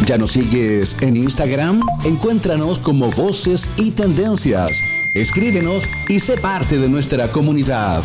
¿Ya nos sigues en Instagram? Encuéntranos como Voces y Tendencias. Escríbenos y sé parte de nuestra comunidad.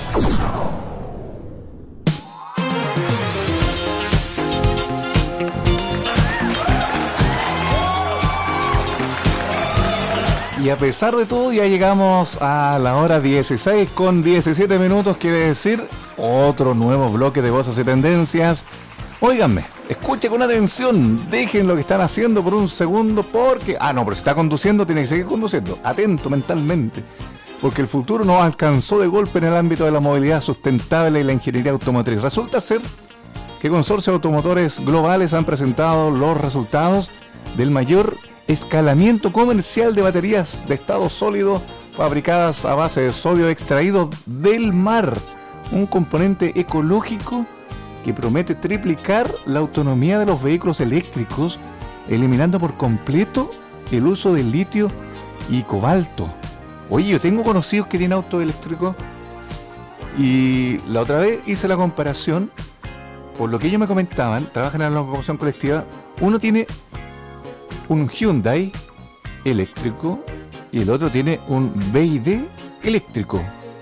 Y a pesar de todo, ya llegamos a la hora 16 con 17 minutos, quiere decir otro nuevo bloque de Voces y Tendencias. Óiganme, escuche con atención, dejen lo que están haciendo por un segundo porque... pero si está conduciendo, tiene que seguir conduciendo, atento mentalmente, porque el futuro nos alcanzó de golpe en el ámbito de la movilidad sustentable y la ingeniería automotriz. Resulta ser que consorcios automotores globales han presentado los resultados del mayor escalamiento comercial de baterías de estado sólido fabricadas a base de sodio extraído del mar, un componente ecológico que promete triplicar la autonomía de los vehículos eléctricos, eliminando por completo el uso de litio y cobalto. Oye, yo tengo conocidos que tienen autos eléctricos y la otra vez hice la comparación. Por lo que ellos me comentaban, trabajan en la locomoción colectiva, uno tiene un Hyundai eléctrico y el otro tiene un BYD eléctrico.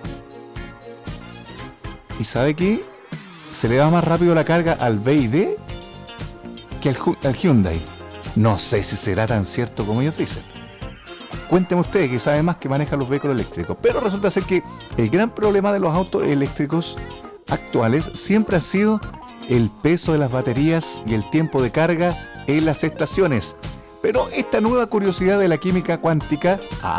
¿Y sabe qué? Se le va más rápido la carga al BYD que al Hyundai. No sé si será tan cierto como ellos dicen. Cuéntenme ustedes que saben más, que manejan los vehículos eléctricos. Pero resulta ser que el gran problema de los autos eléctricos actuales siempre ha sido el peso de las baterías y el tiempo de carga en las estaciones. Pero esta nueva curiosidad de la química cuántica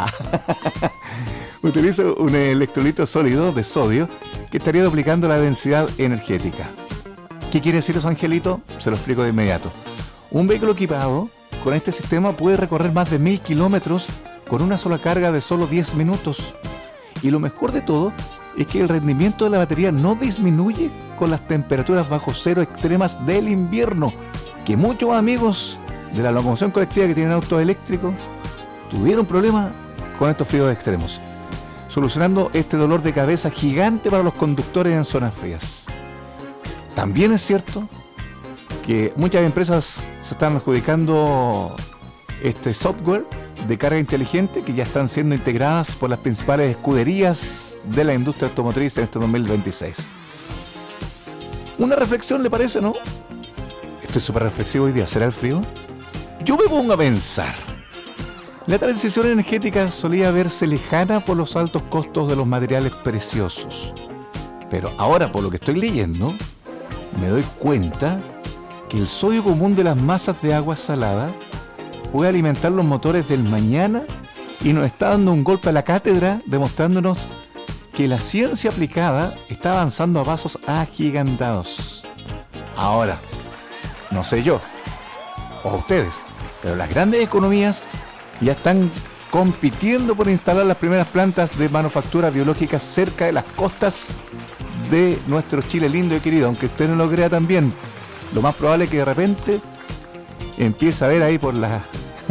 utiliza un electrolito sólido de sodio que estaría duplicando la densidad energética. ¿Qué quiere decir eso, Angelito? Se lo explico de inmediato. Un vehículo equipado con este sistema puede recorrer más de 1000 kilómetros con una sola carga de solo 10 minutos. Y lo mejor de todo es que el rendimiento de la batería no disminuye con las temperaturas bajo cero extremas del invierno, que muchos amigos de la locomoción colectiva que tienen autos eléctricos tuvieron problemas con estos fríos extremos, solucionando este dolor de cabeza gigante para los conductores en zonas frías. También es cierto que muchas empresas se están adjudicando este software de carga inteligente que ya están siendo integradas por las principales escuderías de la industria automotriz en este 2026. Una reflexión, ¿le parece, no? Estoy súper reflexivo hoy día. ¿Será el frío? Yo me pongo a pensar. La transición energética solía verse lejana por los altos costos de los materiales preciosos. Pero ahora, por lo que estoy leyendo, me doy cuenta que el sodio común de las masas de agua salada puede alimentar los motores del mañana y nos está dando un golpe a la cátedra, demostrándonos que la ciencia aplicada está avanzando a pasos agigantados. Ahora, no sé yo, o ustedes, pero las grandes economías ya están compitiendo por instalar las primeras plantas de manufactura biológica cerca de las costas de nuestro Chile lindo y querido. Aunque usted no lo crea también, lo más probable es que de repente empiece a ver ahí por la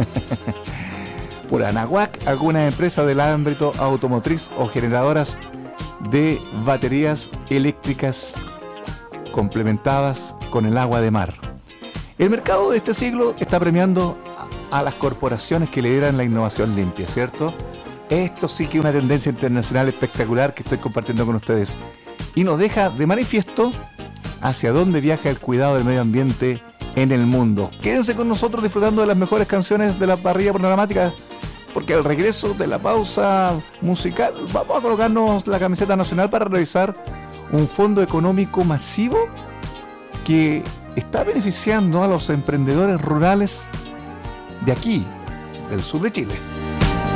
por Anahuac algunas empresas del ámbito automotriz o generadoras de baterías eléctricas complementadas con el agua de mar. El mercado de este siglo está premiando a las corporaciones que lideran la innovación limpia, ¿cierto? Esto sí que es una tendencia internacional espectacular que estoy compartiendo con ustedes y nos deja de manifiesto hacia dónde viaja el cuidado del medio ambiente en el mundo. Quédense con nosotros disfrutando de las mejores canciones de la parrilla programática, porque al regreso de la pausa musical vamos a colocarnos la camiseta nacional para realizar un fondo económico masivo que está beneficiando a los emprendedores rurales de aquí, del sur de Chile.